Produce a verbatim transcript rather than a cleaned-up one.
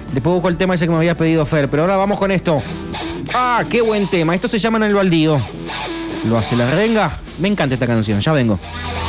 Después busco el tema ese que me habías pedido, Fer. Pero ahora vamos con esto. ¡Ah, qué buen tema! Esto se llama En el Baldío. ¿Lo hace la renga? Me encanta esta canción, ya vengo.